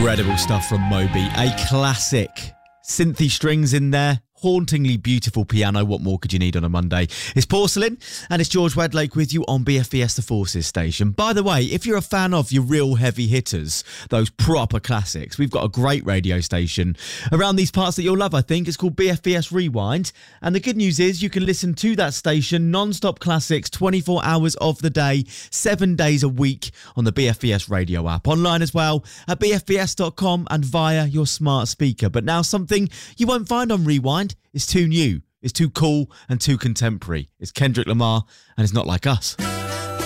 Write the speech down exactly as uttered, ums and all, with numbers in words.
Incredible stuff from Moby. A classic. Synthy strings in there. Hauntingly beautiful piano. What more could you need on a Monday? It's Porcelain, and it's George Wedlake with you on B F B S The Forces station. By the way, if you're a fan of your real heavy hitters, those proper classics, we've got a great radio station around these parts that you'll love, I think. It's called B F B S Rewind. And the good news is you can listen to that station, non-stop classics, twenty-four hours of the day, seven days a week on the B F B S radio app. Online as well at b f b s dot com and via your smart speaker. But now something you won't find on Rewind. It's too new, it's too cool and too contemporary. It's Kendrick Lamar and it's Not Like Us.